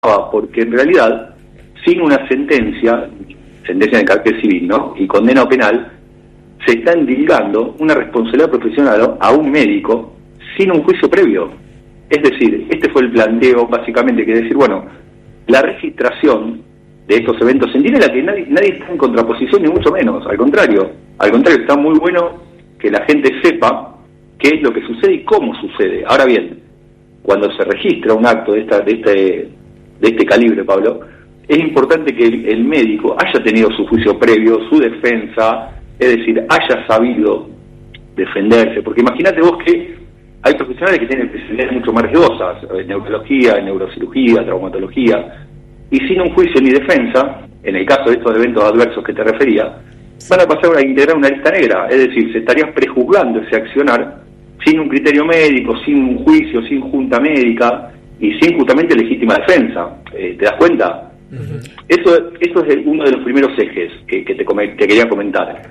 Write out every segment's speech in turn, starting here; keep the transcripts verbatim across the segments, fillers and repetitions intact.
porque en realidad, sin una sentencia, sentencia de carácter civil, ¿no?, y condena penal, se está endilgando una responsabilidad profesional a un médico sin un juicio previo. Es decir, este fue el planteo básicamente, que es decir, bueno, la registración de estos eventos en la que nadie, nadie está en contraposición, ni mucho menos, al contrario, al contrario, está muy bueno que la gente sepa qué es lo que sucede y cómo sucede. Ahora bien, cuando se registra un acto de esta, de este, de este calibre, Pablo, es importante que el, el médico haya tenido su juicio previo, su defensa, es decir, haya sabido defenderse, porque imagínate vos que hay profesionales que tienen especialidades mucho más riesgosas, en neurología, en neurocirugía, traumatología, y sin un juicio ni defensa, en el caso de estos eventos adversos que te refería, van a pasar a integrar una lista negra, es decir, se estaría prejuzgando ese accionar sin un criterio médico, sin un juicio, sin junta médica y sin justamente legítima defensa. Eh, ¿Te das cuenta? Uh-huh. Eso, eso es uno de los primeros ejes que, que te, te quería comentar.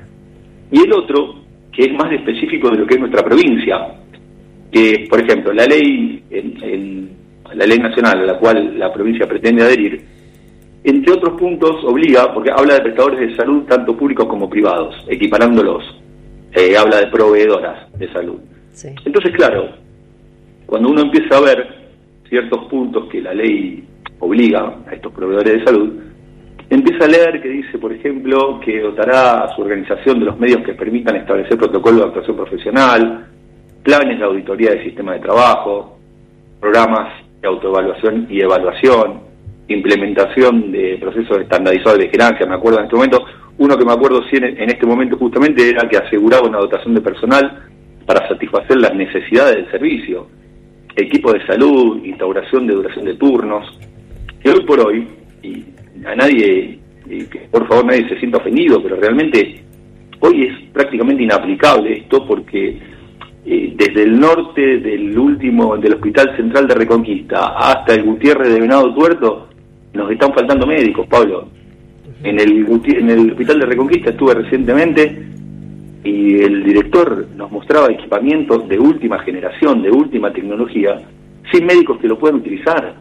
Y el otro, que es más específico de lo que es nuestra provincia, que, por ejemplo, la ley, en, en, la ley nacional a la cual la provincia pretende adherir, entre otros puntos obliga, porque habla de prestadores de salud tanto públicos como privados, equiparándolos, eh, habla de proveedoras de salud. Sí. Entonces, claro, cuando uno empieza a ver ciertos puntos que la ley obliga a estos proveedores de salud, empieza a leer que dice, por ejemplo, que dotará a su organización de los medios que permitan establecer protocolos de actuación profesional, planes de auditoría del sistema de trabajo, programas de autoevaluación y evaluación, implementación de procesos estandarizados de vigilancia. Me acuerdo en este momento, uno que me acuerdo sí, en este momento justamente era que aseguraba una dotación de personal para satisfacer las necesidades del servicio, equipo de salud, instauración de duración de turnos. Y hoy por hoy, y a nadie, y que por favor nadie se sienta ofendido, pero realmente hoy es prácticamente inaplicable esto, porque eh, desde el norte del último, del Hospital Central de Reconquista hasta el Gutiérrez de Venado Tuerto, nos están faltando médicos, Pablo. En el, en el Hospital de Reconquista estuve recientemente y el director nos mostraba equipamientos de última generación, de última tecnología, sin médicos que lo puedan utilizar.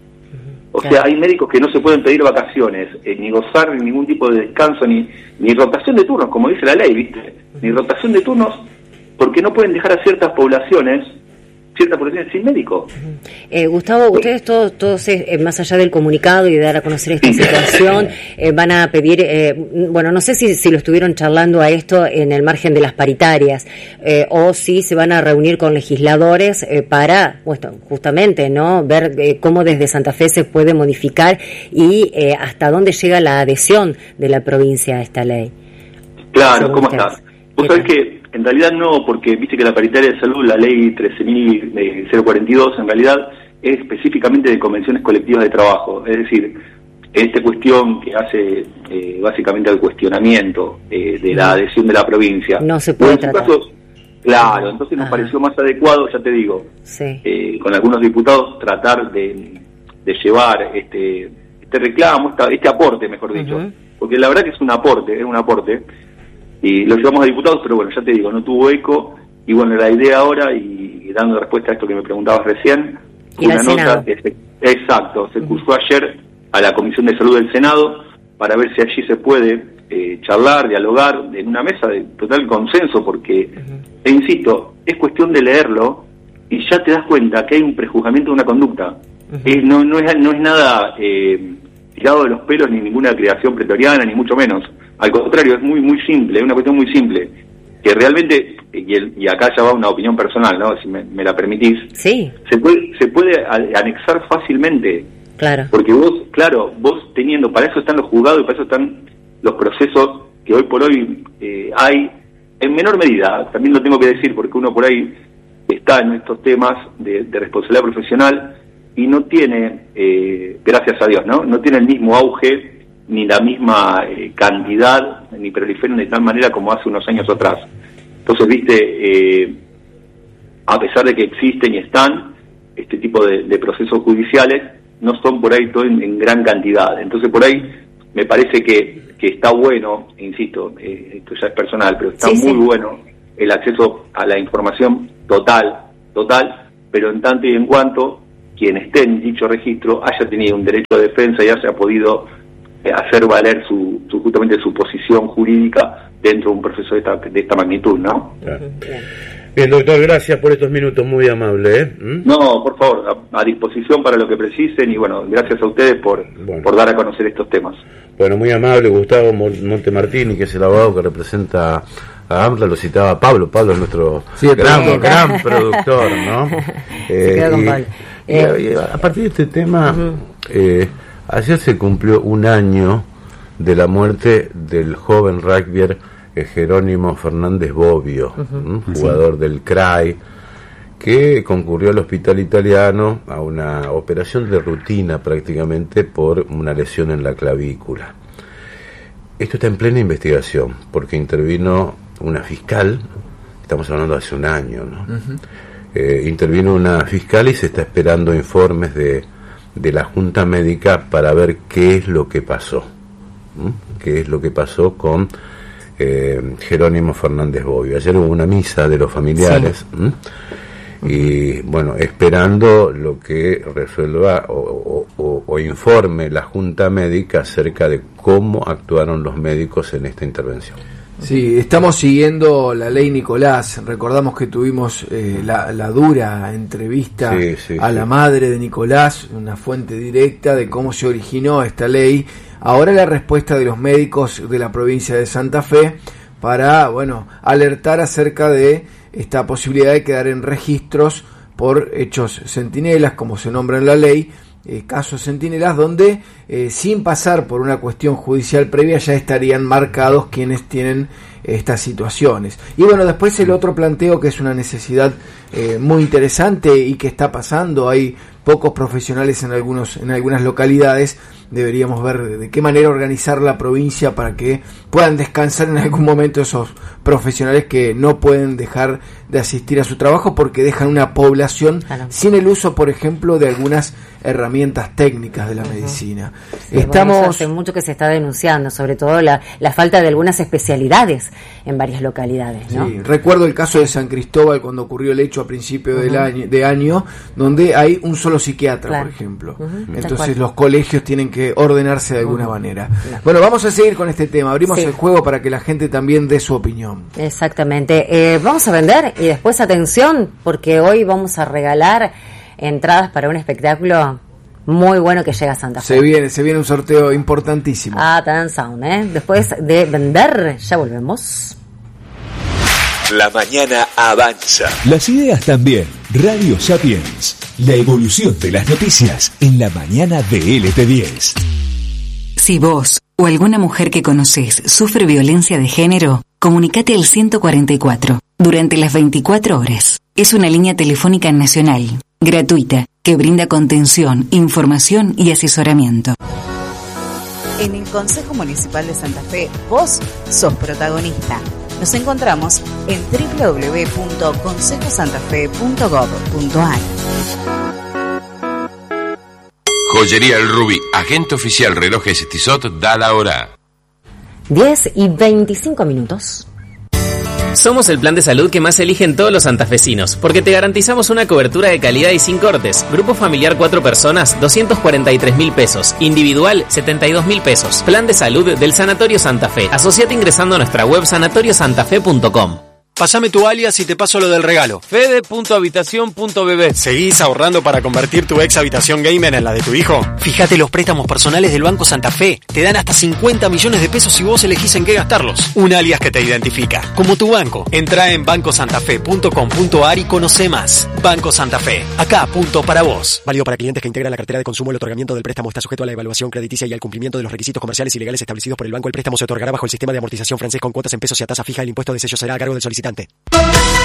O claro. sea, hay médicos que no se pueden pedir vacaciones, eh, ni gozar ni ningún tipo de descanso, ni, ni rotación de turnos, como dice la ley, ¿viste? Ni rotación de turnos, porque no pueden dejar a ciertas poblaciones ciertas poblaciones sin médico. Eh, Gustavo, ustedes todos, todos eh, más allá del comunicado y de dar a conocer esta situación, eh, van a pedir, eh, bueno, no sé si, si lo estuvieron charlando a esto en el margen de las paritarias, eh, o si se van a reunir con legisladores eh, para, bueno, justamente, ¿no?, ver eh, cómo desde Santa Fe se puede modificar y eh, hasta dónde llega la adhesión de la provincia a esta ley. Claro, ¿cómo estás? Vos sabés que en realidad no, porque viste que la paritaria de salud, la ley trece mil cuarenta y dos, en realidad es específicamente de convenciones colectivas de trabajo. Es decir, esta cuestión que hace eh, básicamente al cuestionamiento eh, de la adhesión de la provincia. No se puede bueno, en tratar. Caso, claro, entonces nos Ajá. pareció más adecuado, ya te digo, sí. eh, con algunos diputados tratar de, de llevar este, este reclamo, esta, este aporte, mejor dicho. Uh-huh. Porque la verdad que es un aporte, es un aporte. Y lo llevamos a diputados, pero bueno, ya te digo, no tuvo eco. Y bueno, la idea ahora, y, y dando respuesta a esto que me preguntabas recién, una nota, que se, exacto, se cursó uh-huh. ayer a la Comisión de Salud del Senado para ver si allí se puede eh, charlar, dialogar en una mesa de total consenso, porque, uh-huh. e insisto, es cuestión de leerlo y ya te das cuenta que hay un prejuzgamiento de una conducta. Uh-huh. Es, no, no, es, no es nada eh, tirado de los pelos, ni ninguna creación pretoriana, ni mucho menos. Al contrario, es muy muy simple, es una cuestión muy simple, que realmente, y, el, y acá ya va una opinión personal, ¿no?, si me, me la permitís, sí. se puede se puede anexar fácilmente, claro, porque vos, claro, vos teniendo, para eso están los juzgados y para eso están los procesos que hoy por hoy eh, hay, en menor medida, también lo tengo que decir, porque uno por ahí está en estos temas de, de responsabilidad profesional y no tiene, eh, gracias a Dios, ¿no?, no tiene el mismo auge ni la misma eh, cantidad, ni proliferan de tal manera como hace unos años atrás. Entonces, viste, eh, a pesar de que existen y están este tipo de, de procesos judiciales, no son por ahí todo en, en gran cantidad. Entonces, por ahí me parece que, que está bueno, insisto, eh, esto ya es personal, pero está sí, muy sí. bueno el acceso a la información total, total, pero en tanto y en cuanto quien esté en dicho registro haya tenido un derecho de defensa y haya podido eh, hacer valer su, su justamente su posición jurídica dentro de un proceso de esta, de esta magnitud, ¿no? Claro. Bien, doctor, gracias por estos minutos, muy amable, ¿eh? ¿Mm? No, por favor, a, a disposición para lo que precisen y bueno, gracias a ustedes por, bueno. por dar a conocer estos temas. Bueno, muy amable, Gustavo Montemartini, que es el abogado que representa a AMLA, lo citaba Pablo, Pablo es nuestro sí, gran, sí, gran productor, ¿no? Se queda con Pablo. Y, eh, y a, a partir de este tema, uh-huh. eh, ayer se cumplió un año de la muerte del joven rugbyer Jerónimo Fernández Bobbio, uh-huh. jugador sí. del C R A I, que concurrió al hospital italiano a una operación de rutina prácticamente por una lesión en la clavícula. Esto está en plena investigación, porque intervino una fiscal, estamos hablando de hace un año, ¿no? Uh-huh. Eh, intervino una fiscal y se está esperando informes de, de la Junta Médica para ver qué es lo que pasó, ¿Mm? qué es lo que pasó con eh, Jerónimo Fernández Bobbio. Ayer hubo una misa de los familiares, sí. y bueno, esperando lo que resuelva o, o, o informe la Junta Médica acerca de cómo actuaron los médicos en esta intervención. Sí, estamos siguiendo la ley Nicolás. Recordamos que tuvimos eh, la, la dura entrevista sí, sí, a sí. la madre de Nicolás, una fuente directa de cómo se originó esta ley. Ahora la respuesta de los médicos de la provincia de Santa Fe para, bueno, alertar acerca de esta posibilidad de quedar en registros por hechos centinelas, como se nombra en la ley, eh, casos centinelas, donde eh, sin pasar por una cuestión judicial previa ya estarían marcados quienes tienen eh, estas situaciones. Y bueno, después el otro planteo, que es una necesidad eh, muy interesante y que está pasando, hay pocos profesionales en algunos en algunas localidades. Deberíamos ver de qué manera organizar la provincia para que puedan descansar en algún momento esos profesionales que no pueden dejar de asistir a su trabajo porque dejan una población claro. sin el uso, por ejemplo, de algunas herramientas técnicas de la uh-huh. medicina. Sí, Estamos bueno, hace mucho que se está denunciando, sobre todo la, la falta de algunas especialidades en varias localidades, ¿no? Sí, recuerdo el caso de San Cristóbal cuando ocurrió el hecho a principio uh-huh. del año, de año, donde hay un solo psiquiatra, claro. por ejemplo. Uh-huh. Entonces los colegios tienen que ordenarse de alguna uh-huh. manera. No. Bueno, vamos a seguir con este tema. Abrimos sí. el juego para que la gente también dé su opinión. Exactamente. Eh, vamos a vender y después atención, porque hoy vamos a regalar entradas para un espectáculo muy bueno que llega a Santa Fe. Se viene, se viene un sorteo importantísimo. Ah, tan sound, ¿eh? Después de vender, ya volvemos. La mañana avanza. Las ideas también. Radio Sapiens. La evolución de las noticias en la mañana de L T diez. Si vos o alguna mujer que conoces sufre violencia de género, comunicate al ciento cuarenta y cuatro durante las veinticuatro horas. Es una línea telefónica nacional, gratuita, que brinda contención, información y asesoramiento. En el Consejo Municipal de Santa Fe, vos sos protagonista. Nos encontramos en doble u doble u doble u punto consejo santa fe punto gob punto a r. Joyería El Rubí, agente oficial Relojes Tissot, da la hora. diez y veinticinco minutos. Somos el plan de salud que más eligen todos los santafesinos, porque te garantizamos una cobertura de calidad y sin cortes. Grupo familiar cuatro personas, doscientos cuarenta y tres mil pesos. Individual, setenta y dos mil pesos. Plan de salud del Sanatorio Santa Fe. Asociate ingresando a nuestra web sanatorio santa fe punto com. Pásame tu alias y te paso lo del regalo. Fede punto habitación punto b b. ¿Seguís ahorrando para convertir tu ex habitación gamer en la de tu hijo? Fíjate los préstamos personales del Banco Santa Fe. Te dan hasta cincuenta millones de pesos si vos elegís en qué gastarlos. Un alias que te identifica, como tu banco. Entrá en banco santa fe punto com punto a r y conoce más. Banco Santa Fe. Acá, punto para vos. Válido para clientes que integran la cartera de consumo. El otorgamiento del préstamo está sujeto a la evaluación crediticia y al cumplimiento de los requisitos comerciales y legales establecidos por el banco. El préstamo se otorgará bajo el sistema de amortización francés con cuotas en pesos y a tasa fija. El impuesto de sello será a cargo del solicitante.